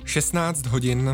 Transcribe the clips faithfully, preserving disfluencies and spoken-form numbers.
šestnáct hodin.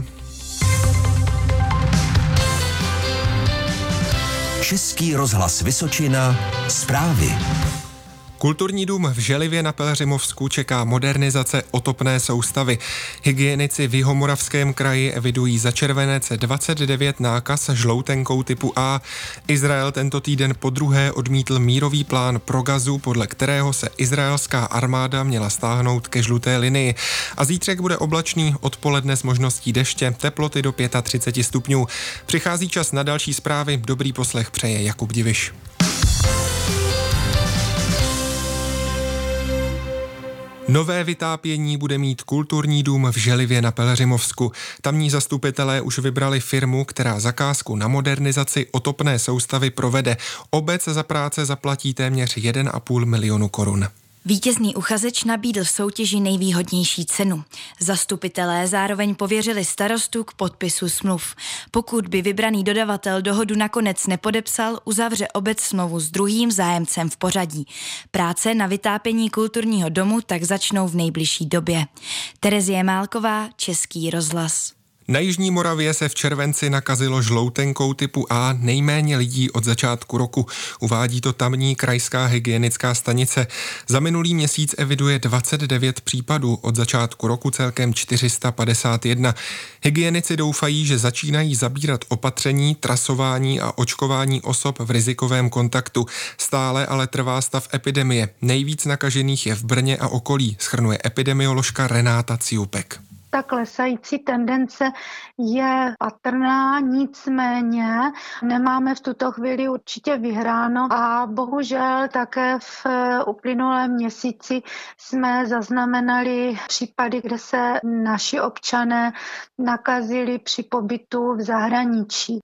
Český rozhlas Vysočina, zprávy. Kulturní dům v Želivě na Pelhřimovsku čeká modernizace otopné soustavy. Hygienici v Jihomoravském kraji evidují za červenec dvacet devět nákaz žloutenkou typu A. Izrael tento týden podruhé odmítl mírový plán pro Gazu, podle kterého se izraelská armáda měla stáhnout ke žluté linii. A zítřek bude oblačný, odpoledne s možností deště, teploty do třicet pět stupňů. Přichází čas na další zprávy, dobrý poslech přeje Jakub Diviš. Nové vytápění bude mít kulturní dům v Želivě na Pelhřimovsku. Tamní zastupitelé už vybrali firmu, která zakázku na modernizaci otopné soustavy provede. Obec za práce zaplatí téměř jeden a půl milionu korun. Vítězný uchazeč nabídl v soutěži nejvýhodnější cenu. Zastupitelé zároveň pověřili starostu k podpisu smluv. Pokud by vybraný dodavatel dohodu nakonec nepodepsal, uzavře obec smlouvu s druhým zájemcem v pořadí. Práce na vytápění kulturního domu tak začnou v nejbližší době. Terezie Málková, Český rozhlas. Na Jižní Moravě se v červenci nakazilo žloutenkou typu A nejméně lidí od začátku roku. Uvádí to tamní krajská hygienická stanice. Za minulý měsíc eviduje dvacet devět případů, od začátku roku celkem čtyři sta padesát jedna. Hygienici doufají, že začínají zabírat opatření, trasování a očkování osob v rizikovém kontaktu. Stále ale trvá stav epidemie. Nejvíc nakažených je v Brně a okolí, shrnuje epidemioložka Renáta Ciupek. Ta klesající tendence je patrná, nicméně nemáme v tuto chvíli určitě vyhráno a bohužel také v uplynulém měsíci jsme zaznamenali případy, kde se naši občané nakazili při pobytu v zahraničí.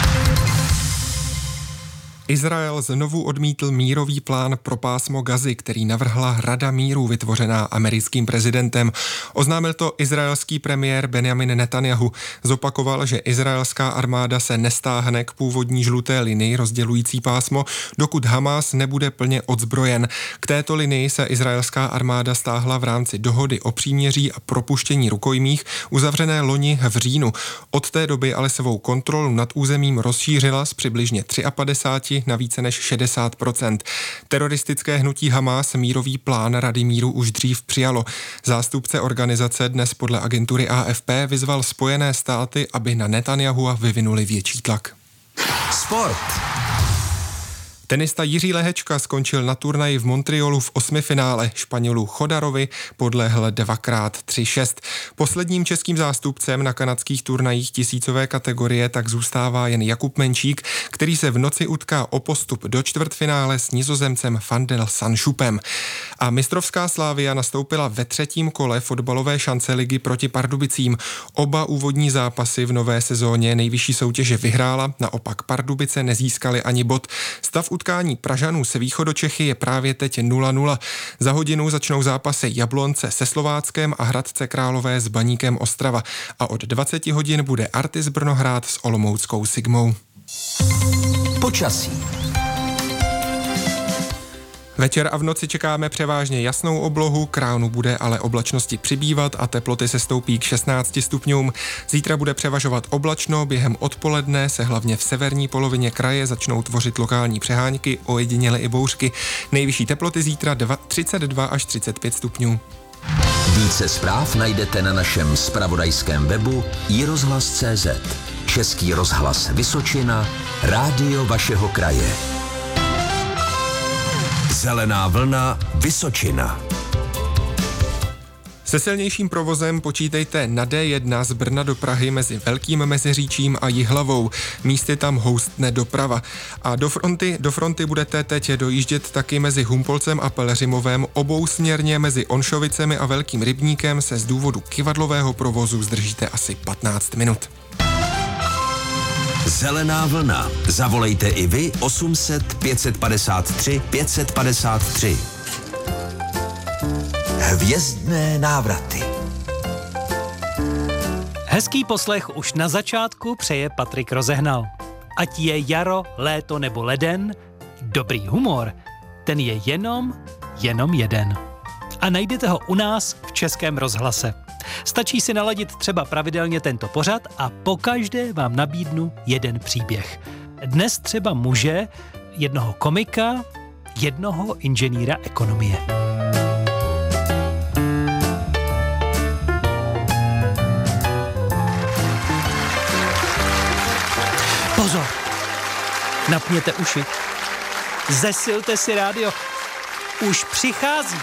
Izrael znovu odmítl mírový plán pro pásmo Gazy, který navrhla Rada míru vytvořená americkým prezidentem. Oznámil to izraelský premiér Benjamin Netanjahu. Zopakoval, že izraelská armáda se nestáhne k původní žluté linii rozdělující pásmo, dokud Hamas nebude plně odzbrojen. K této linii se izraelská armáda stáhla v rámci dohody o příměří a propuštění rukojmích uzavřené loni v říjnu. Od té doby ale svou kontrolu nad územím rozšířila z přibližně padesát tři na více než šedesát procent. Teroristické hnutí Hamas mírový plán Rady míru už dřív přijalo. Zástupce organizace dnes podle agentury A F P vyzval Spojené státy, aby na Netanyahua vyvinuli větší tlak. Sport. Tenista Jiří Lehečka skončil na turnaji v Montrealu v osmifinále. Španělu Chodarovi podlehl dvakrát tři šest. Posledním českým zástupcem na kanadských turnajích tisícové kategorie tak zůstává jen Jakub Menčík, který se v noci utká o postup do čtvrtfinále s Nizozemcem Van der Zandschulpem. A mistrovská Slavia nastoupila ve třetím kole fotbalové šance ligy proti Pardubicím. Oba úvodní zápasy v nové sezóně nejvyšší soutěže vyhrála, naopak Pardubice nezískali ani bod. Stav utkání Pražanů se Východočechy je právě teď nula nula. Za hodinu začnou zápasy Jablonce se Slováckem a Hradce Králové s Baníkem Ostrava. A od dvaceti hodin bude Artis Brno hrát s olomouckou Sigmou. Počasí. Večer a v noci čekáme převážně jasnou oblohu, k ránu bude ale oblačnosti přibývat a teploty se stoupí k šestnácti stupňům. Zítra bude převažovat oblačno, během odpoledne se hlavně v severní polovině kraje začnou tvořit lokální přehánky, ojediněle i bouřky. Nejvyšší teploty zítra třicet dva až třicet pět stupňů. Více zpráv najdete na našem zpravodajském webu i rozhlas tečka cé zet. Český rozhlas Vysočina, rádio vašeho kraje. Zelená vlna Vysočina. Se silnějším provozem počítejte na D jedna z Brna do Prahy mezi Velkým Meziříčím a Jihlavou. Místy tam houstne doprava. A do fronty, do fronty budete teď dojíždět taky mezi Humpolcem a Pelhřimovem. Obousměrně mezi Onšovicemi a Velkým Rybníkem se z důvodu kyvadlového provozu zdržíte asi patnáct minut. Zelená vlna. Zavolejte i vy osm set pět padesát tři pět padesát tři. Hvězdné návraty. Hezký poslech už na začátku přeje Patrik Rozehnal. Ať je jaro, léto nebo leden, dobrý humor, ten je jenom, jenom jeden. A najdete ho u nás v Českém rozhlase. Stačí si naladit třeba pravidelně tento pořad a pokaždé vám nabídnu jeden příběh. Dnes třeba muže, jednoho komika, jednoho inženýra ekonomie. Pozor! Napněte uši. Zesilte si rádio. Už přichází.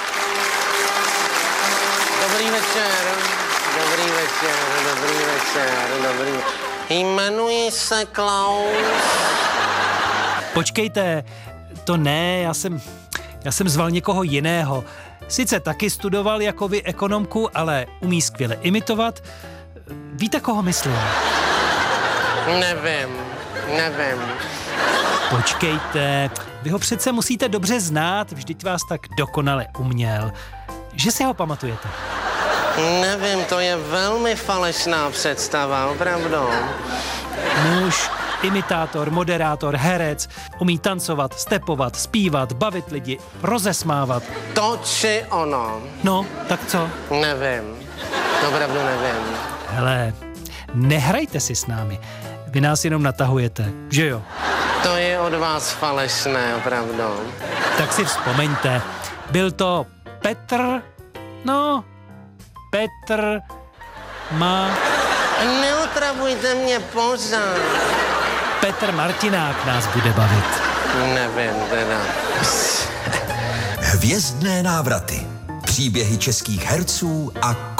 Dobrý večer, dobrý večer, dobrý večer, dobrý večer. Jmenuji se Klaus. Počkejte, to ne, já jsem, já jsem zval někoho jiného. Sice taky studoval jako vy ekonomku, ale umí skvěle imitovat. Víte, koho myslím? Nevím, nevím. Počkejte, vy ho přece musíte dobře znát, vždyť vás tak dokonale uměl. Že si ho pamatujete? Nevím, to je velmi falešná představa, opravdu. Muž, imitátor, moderátor, herec, umí tancovat, stepovat, zpívat, bavit lidi, rozesmávat. To či ono. No, tak co? Nevím, opravdu nevím. Hele, nehrajte si s námi. Vy nás jenom natahujete, že jo? To je od vás falešné, opravdu. Tak si vzpomeňte. Byl to Petr, no, Petr má... Neotravujte mě pořád. Petr Martinák nás bude bavit. Nevím, teda. Hvězdné návraty. Příběhy českých herců a